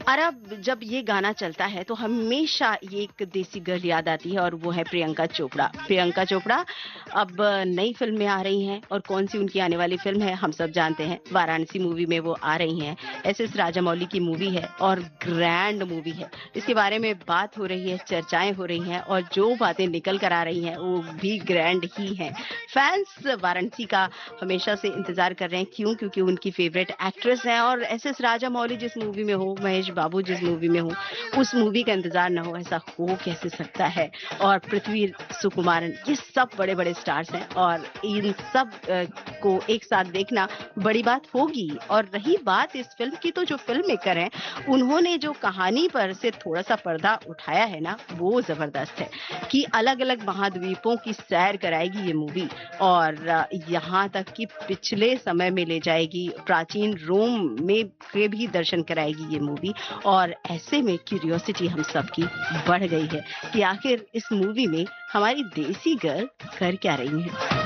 और अब जब ये गाना चलता है तो हमेशा ये एक देसी गर्ल याद आती है और वो है प्रियंका चोपड़ा। प्रियंका चोपड़ा अब नई फिल्म में आ रही हैं और कौन सी उनकी आने वाली फिल्म है हम सब जानते हैं। वाराणसी मूवी में वो आ रही हैं। एस राजामौली की मूवी है और ग्रैंड मूवी है। इसके बारे में बात हो रही है, चर्चाएं हो रही हैं और जो बातें निकल कर आ रही हैं वो भी ग्रैंड ही हैं। फैंस वाराणसी का हमेशा से इंतजार कर रहे हैं। क्यों? क्योंकि उनकी फेवरेट एक्ट्रेस है और एस राजामौली जिस मूवी में हो, महेश बाबू जिस मूवी में हो, उस मूवी का इंतजार ना हो ऐसा हो कैसे सकता है। और पृथ्वी सुकुमारन, ये सब बड़े बड़े स्टार्स हैं और इन सब को एक साथ देखना बड़ी बात होगी। और रही बात इस फिल्म की, तो जो फिल्म मेकर हैं उन्होंने जो कहानी पर से थोड़ा सा पर्दा उठाया है ना, वो जबरदस्त है कि अलग अलग महाद्वीपों की सैर कराएगी ये मूवी और यहाँ तक कि पिछले समय में ले जाएगी, प्राचीन रोम में के भी दर्शन कराएगी ये मूवी। और ऐसे में क्यूरियोसिटी हम सबकी बढ़ गई है कि आखिर इस मूवी में हमारी देसी गर्ल कर क्या रही है।